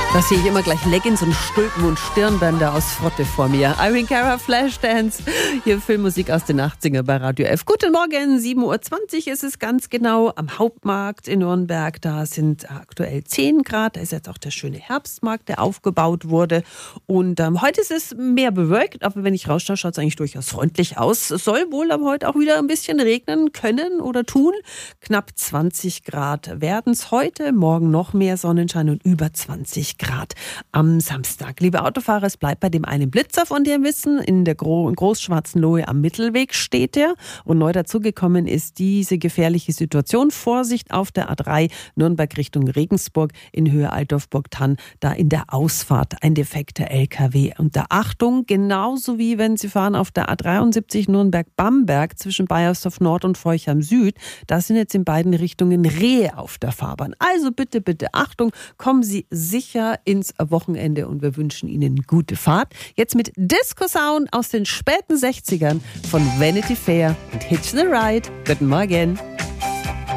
Da sehe ich immer gleich Leggings und Stulpen und Stirnbänder aus Frotte vor mir. Irene Cara, Flashdance, hier Filmmusik aus den 80er bei Radio F. Guten Morgen, 7.20 Uhr ist es ganz genau am Hauptmarkt in Nürnberg. Da sind aktuell 10 Grad. Da ist jetzt auch der schöne Herbstmarkt, der aufgebaut wurde. Und heute ist es mehr bewölkt, aber wenn ich rausschaue, schaut es eigentlich durchaus freundlich aus. Es soll wohl aber heute auch wieder ein bisschen regnen können oder tun. Knapp 20 Grad werden es heute, morgen noch mehr Sonnenschein und über 20 Grad am Samstag. Liebe Autofahrer, es bleibt bei dem einen Blitzer, von dem wir wissen. In der Großschwarzen Lohe am Mittelweg steht er. Und neu dazugekommen ist diese gefährliche Situation. Vorsicht auf der A3 Nürnberg Richtung Regensburg in Höhe Altdorf-Burgthann. Da in der Ausfahrt ein defekter LKW. Und da Achtung, genauso wie wenn Sie fahren auf der A73 Nürnberg-Bamberg zwischen Baiersdorf Nord und Forchheim Süd. Da sind jetzt in beiden Richtungen Rehe auf der Fahrbahn. Also bitte, bitte Achtung, kommen Sie sicher ins Wochenende und wir wünschen Ihnen gute Fahrt. Jetzt mit Disco Sound aus den späten 60ern von Vanity Fair und Hitch the Ride. Guten Morgen.